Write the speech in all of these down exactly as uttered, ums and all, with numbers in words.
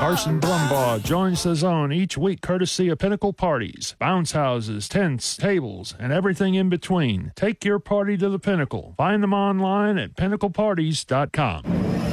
Carson Brumbaugh joins the zone each week courtesy of Pinnacle Parties. Bounce houses, tents, tables, and everything in between. Take your party to the Pinnacle. Find them online at pinnacle parties dot com.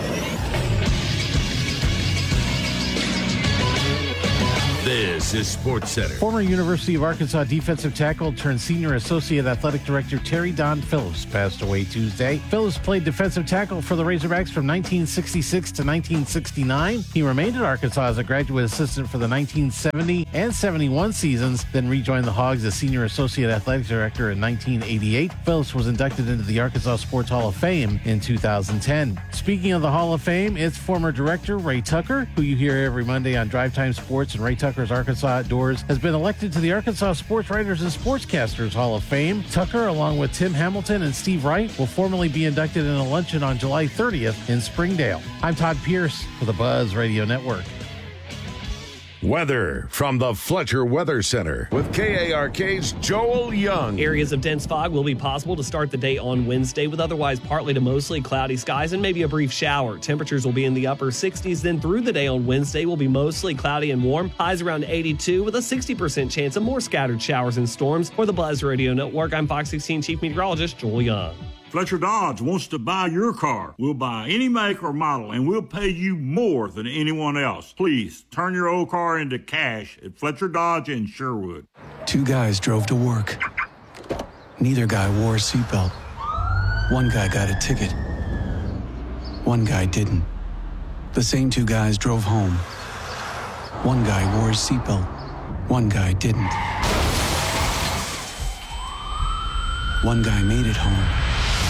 This is Sports Center. Former University of Arkansas defensive tackle turned senior associate athletic director Terry Don Phillips passed away Tuesday. Phillips played defensive tackle for the Razorbacks from nineteen sixty-six to nineteen sixty-nine. He remained at Arkansas as a graduate assistant for the nineteen seventy and seventy-one seasons, then rejoined the Hogs as senior associate athletic director in nineteen eighty-eight. Phillips was inducted into the Arkansas Sports Hall of Fame in two thousand ten. Speaking of the Hall of Fame, it's former director Ray Tucker, who you hear every Monday on Drive Time Sports, and Ray Tucker's Arkansas Outdoors, has been elected to the Arkansas Sports Writers and Sportscasters Hall of Fame. Tucker, along with Tim Hamilton and Steve Wright, will formally be inducted in a luncheon on July thirtieth in Springdale. I'm Todd Pierce for the Buzz Radio Network. Weather from the Fletcher Weather Center with K A R K's Joel Young. Areas of dense fog will be possible to start the day on Wednesday with otherwise partly to mostly cloudy skies and maybe a brief shower. Temperatures will be in the upper sixties. Then through the day on Wednesday will be mostly cloudy and warm. Highs around eighty-two with a sixty percent chance of more scattered showers and storms. For the Buzz Radio Network, I'm Fox sixteen Chief Meteorologist Joel Young. Fletcher Dodge wants to buy your car. We'll buy any make or model, and we'll pay you more than anyone else. Please, turn your old car into cash at Fletcher Dodge in Sherwood. Two guys drove to work. Neither guy wore a seatbelt. One guy got a ticket. One guy didn't. The same two guys drove home. One guy wore a seatbelt. One guy didn't. One guy made it home.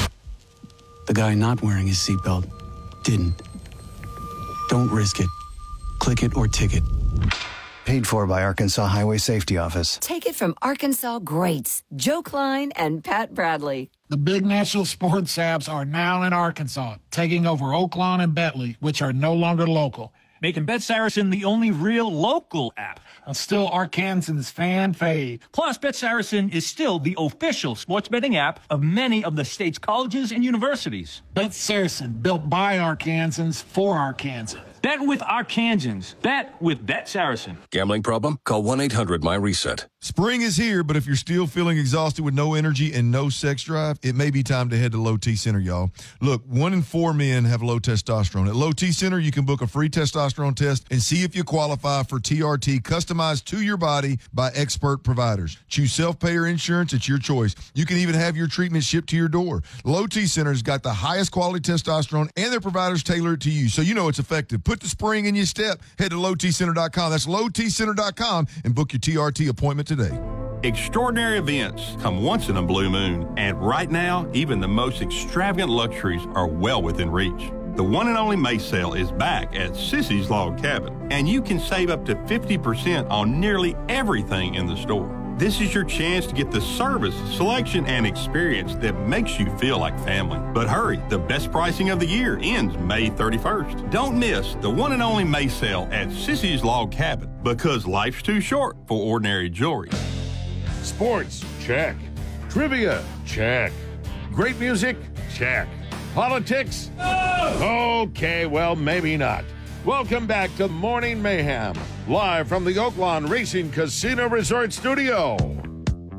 The guy not wearing his seatbelt didn't. Don't risk it. Click it or ticket. Paid for by Arkansas Highway Safety Office. Take it from Arkansas greats Joe Klein and Pat Bradley. The big national sports apps are now in Arkansas, taking over Oaklawn and Bentley, which are no longer local, making Bet Saracen the only real local app. And still Arkansans fan fave. Plus, Bet Saracen is still the official sports betting app of many of the state's colleges and universities. Bet Saracen, built by Arkansans for Arkansans. Bet with Arkansans. Bet with Bet Saracen. Gambling problem? Call one eight hundred my reset. Spring is here, but if you're still feeling exhausted with no energy and no sex drive, it may be time to head to Low T Center, y'all. Look, one in four men have low testosterone. At Low T Center, you can book a free testosterone test and see if you qualify for T R T customized to your body by expert providers. Choose self-pay or insurance. It's your choice. You can even have your treatment shipped to your door. Low T Center's got the highest quality testosterone, and their providers tailor it to you, so you know it's effective. Put the spring in your step. Head to low t center dot com. That's low t center dot com and book your T R T appointment today. Extraordinary events come once in a blue moon, and right now, even the most extravagant luxuries are well within reach. The one and only May sale is back at Sissy's Log Cabin, and you can save up to fifty percent on nearly everything in the store. This is your chance to get the service, selection, and experience that makes you feel like family. But hurry, the best pricing of the year ends May thirty-first. Don't miss the one and only May sale at Sissy's Log Cabin, because life's too short for ordinary jewelry. Sports? Check. Trivia? Check. Great music? Check. Politics? No! Okay, well, maybe not. Welcome back to Morning Mayhem, live from the Oaklawn Racing Casino Resort Studio.